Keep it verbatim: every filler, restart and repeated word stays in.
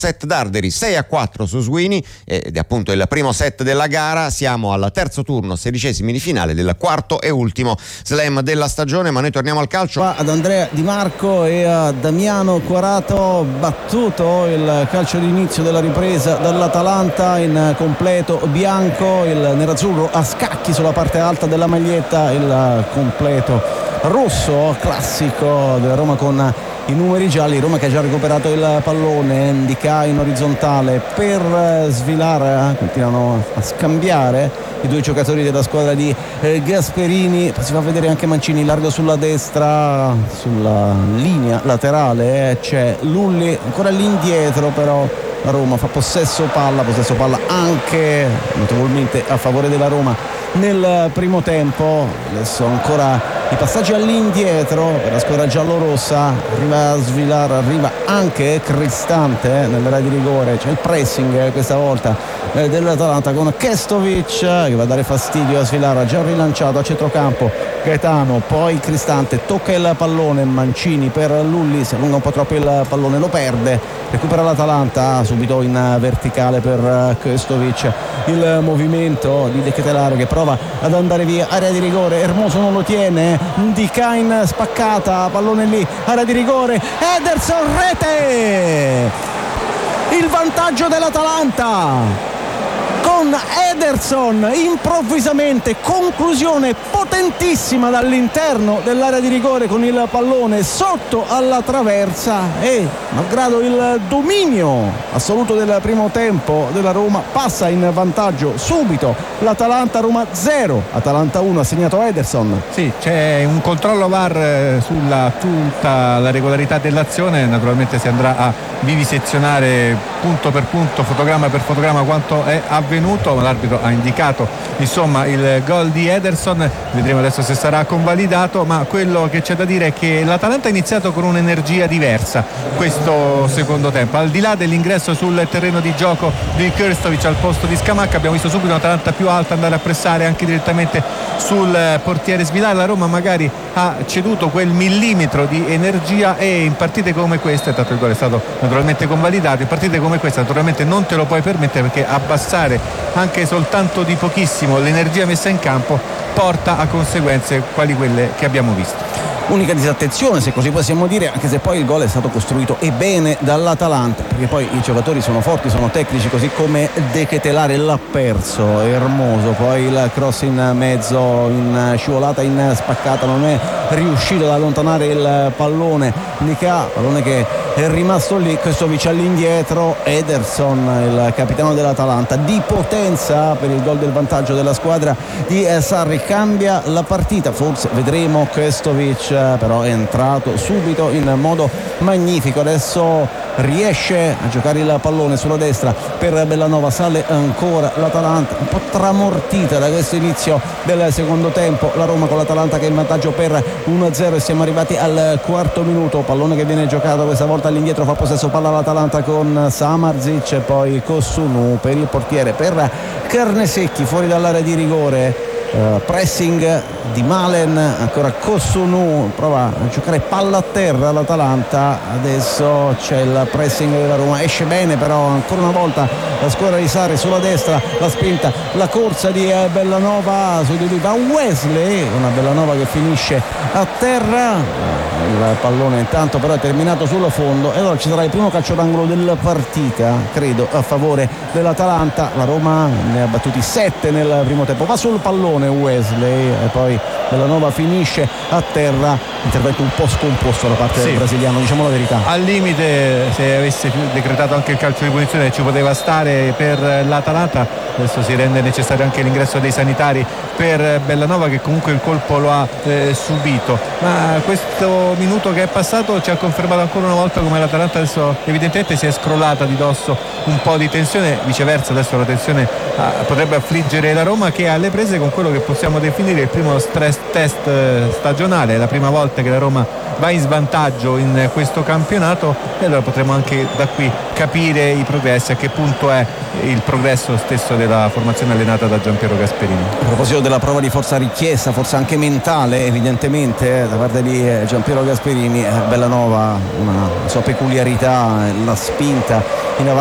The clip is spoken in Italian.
set d'Arderi sei a quattro su Sweeney ed è appunto il primo set della gara. Siamo al terzo turno, sedicesimi di finale del quarto e ultimo slam della stagione, ma noi torniamo al calcio. Ad Andrea Di Marco e a Damiano Quarato, battuto il calcio d'inizio della ripresa dall'Atalanta in completo bianco, il nerazzurro a scacchi sulla parte alta della maglietta, il completo rosso classico della Roma con i numeri gialli. Roma che ha già recuperato il pallone, Ndicà in orizzontale per Svilar, continuano a scambiare i due giocatori della squadra di eh, Gasperini. Si fa vedere anche Mancini largo sulla destra, sulla linea laterale eh, c'è Lulli ancora lì indietro, però la Roma fa possesso palla, possesso palla anche notevolmente a favore della Roma nel primo tempo. Adesso ancora i passaggi all'indietro per la squadra giallorossa, arriva Svilar, arriva anche Cristante eh, nell'area di rigore, c'è il pressing eh, questa volta eh, dell'Atalanta con Kestovic che va a dare fastidio a Svilar, ha già rilanciato a centrocampo Gaetano, poi Cristante tocca il pallone, Mancini per Lulli, si allunga un po' troppo il pallone, lo perde, recupera l'Atalanta subito in verticale per Kestovic, il movimento di De Ketelare che prova ad andare via, area di rigore, Hermoso non lo tiene, Ndicà in spaccata, pallone lì, area di rigore, Ederson, rete, il vantaggio dell'Atalanta con Ederson improvvisamente, conclusione potentissima dall'interno dell'area di rigore con il pallone sotto alla traversa e malgrado il dominio assoluto del primo tempo della Roma passa in vantaggio subito l'Atalanta. Roma zero, Atalanta uno, ha segnato Ederson. Sì, c'è un controllo V A R sulla tutta la regolarità dell'azione, naturalmente si andrà a vivisezionare punto per punto, fotogramma per fotogramma quanto è avvenuto, ma l'arbitro ha indicato insomma il gol di Ederson, vedremo adesso se sarà convalidato, ma quello che c'è da dire è che l'Atalanta ha iniziato con un'energia diversa questo secondo tempo, al di là dell'ingresso sul terreno di gioco di Krstovic al posto di Scamacca, abbiamo visto subito un'Atalanta più alta andare a pressare anche direttamente sul portiere Svilar. La Roma magari ha ceduto quel millimetro di energia e in partite come queste, tanto il gol è stato naturalmente convalidato, in partite come questa naturalmente non te lo puoi permettere, perché abbassare anche soltanto di pochissimo l'energia messa in campo porta a conseguenze quali quelle che abbiamo visto. Unica disattenzione, se così possiamo dire, anche se poi il gol è stato costruito e bene dall'Atalanta, perché poi i giocatori sono forti, sono tecnici, così come De Ketelare l'ha perso Hermoso, poi il cross in mezzo, in scivolata, in spaccata, non è riuscito ad allontanare il pallone Ndicà, pallone che è rimasto lì, Kestovic all'indietro, Ederson il capitano dell'Atalanta di potenza per il gol del vantaggio della squadra di Sarri, cambia la partita, forse vedremo Kestovic, però è entrato subito in modo magnifico, adesso riesce a giocare il pallone sulla destra per Bellanova, sale ancora l'Atalanta, un po' tramortita da questo inizio del secondo tempo la Roma, con l'Atalanta che è in vantaggio per uno a zero e siamo arrivati al quarto minuto, pallone che viene giocato questa volta all'indietro, fa possesso palla l'Atalanta con Samardzic e poi Kossounou per il portiere, per Carnesecchi fuori dall'area di rigore. Uh, pressing di Malen, ancora Kossounou prova a giocare palla a terra l'Atalanta, adesso c'è il pressing della Roma, esce bene però ancora una volta la squadra di Sarri sulla destra, la spinta, la corsa di eh, Bellanova su di lui va Wesley, una Bellanova che finisce a terra, il pallone intanto però è terminato sullo fondo e allora ci sarà il primo calcio d'angolo della partita, credo a favore dell'Atalanta. La Roma ne ha battuti sette nel primo tempo, va sul pallone Wesley e poi Bellanova finisce a terra, intervento un po' scomposto da parte sì. del brasiliano, diciamo la verità. Al limite, se avesse decretato anche il calcio di punizione ci poteva stare per l'Atalanta, adesso si rende necessario anche l'ingresso dei sanitari per Bellanova che comunque il colpo lo ha eh, subito, ma questo minuto che è passato ci ha confermato ancora una volta come l'Atalanta adesso evidentemente si è scrollata di dosso un po' di tensione, viceversa adesso la tensione ah, potrebbe affliggere la Roma che è alle prese con quello che possiamo definire il primo stress test stagionale, è la prima volta che la Roma va in svantaggio in questo campionato e allora potremo anche da qui capire i progressi, a che punto è il progresso stesso della formazione allenata da Giampiero Gasperini. A proposito della prova di forza richiesta, forse anche mentale evidentemente eh, da parte di eh, Giampiero Gasperini, eh, Bellanova una sua peculiarità, la spinta in avanti